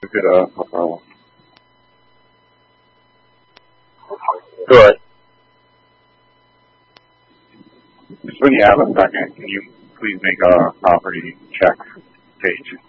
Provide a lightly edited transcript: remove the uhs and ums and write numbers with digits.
look it up. Good. Just when you have a second, can you please make a property check page?